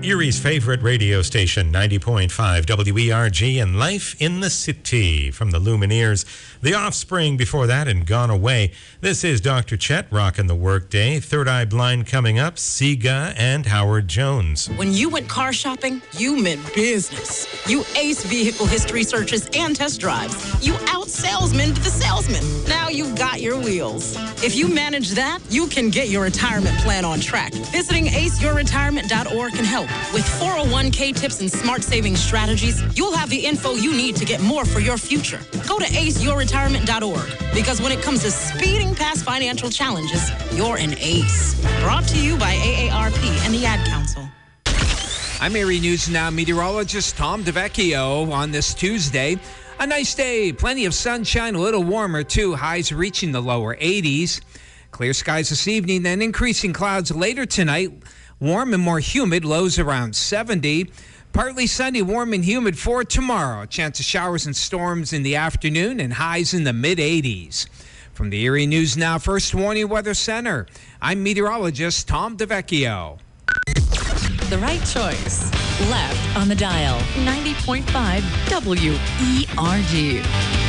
Erie's favorite radio station, 90.5 WERG, and Life in the City from the Lumineers. The Offspring before that and Gone Away. This is Dr. Chet rocking the workday. Third Eye Blind coming up, Sega and Howard Jones. When you went car shopping, you meant business. You ace vehicle history searches and test drives. You out-salesman to the salesman. Now you've got your wheels. If you manage that, you can get your retirement plan on track. Visiting aceyourretirement.org can help. With 401k tips and smart saving strategies, you'll have the info you need to get more for your future. Go to aceyourretirement.org, because when it comes to speeding past financial challenges, you're an ace. Brought to you by AARP and the Ad Council. I'm Erie News Now meteorologist Tom DeVecchio on this Tuesday. A nice day, plenty of sunshine, a little warmer too, highs reaching the lower 80s. Clear skies this evening, then increasing clouds later tonight. Warm and more humid, lows around 70. Partly sunny, warm and humid for tomorrow. Chance of showers and storms in the afternoon and highs in the mid-80s. From the Erie News Now First Warning Weather Center, I'm meteorologist Tom DeVecchio. The right choice. Left on the dial. 90.5 WERG.